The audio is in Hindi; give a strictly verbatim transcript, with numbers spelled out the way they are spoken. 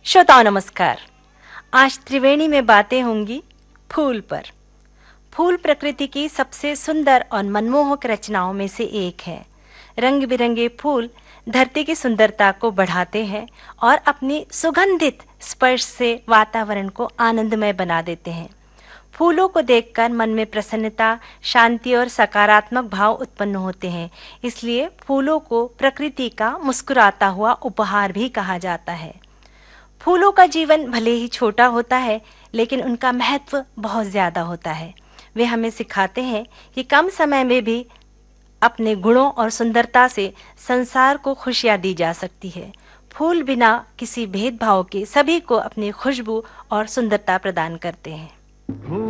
श्रोताओं नमस्कार। आज त्रिवेणी में बातें होंगी फूल पर। फूल प्रकृति की सबसे सुंदर और मनमोहक रचनाओं में से एक है। रंग बिरंगे फूल धरती की सुंदरता को बढ़ाते हैं और अपनी सुगंधित स्पर्श से वातावरण को आनंदमय बना देते हैं। फूलों को देखकर मन में प्रसन्नता, शांति और सकारात्मक भाव उत्पन्न होते हैं। इसलिए फूलों को प्रकृति का मुस्कुराता हुआ उपहार भी कहा जाता है। फूलों का जीवन भले ही छोटा होता है, लेकिन उनका महत्व बहुत ज्यादा होता है। वे हमें सिखाते हैं कि कम समय में भी अपने गुणों और सुंदरता से संसार को खुशियां दी जा सकती है। फूल बिना किसी भेदभाव के सभी को अपनी खुशबू और सुंदरता प्रदान करते हैं।